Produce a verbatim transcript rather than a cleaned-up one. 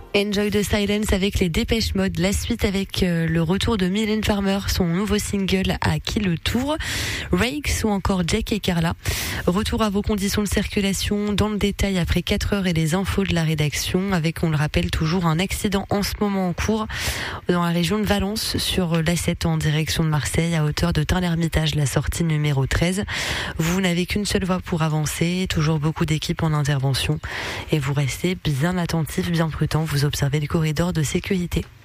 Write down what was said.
Enjoy the Silence avec les Dépêche Mode. La suite avec euh, le retour de Mylène Farmer, son nouveau single À qui le tour, Rakes ou encore Jack et Carla. Retour à vos conditions de circulation dans le détail après quatre heures et les infos de la rédaction avec, on le rappelle, toujours un accident en ce moment en cours dans la région de Valence sur l'A sept en direction de Marseille à hauteur de Tain-l'Hermitage, la sortie numéro treize. Vous n'avez qu'une seule voie pour avancer, toujours beaucoup d'équipes en intervention et vous restez bien attentifs, bien prudents, vous observez le corridor de sécurité.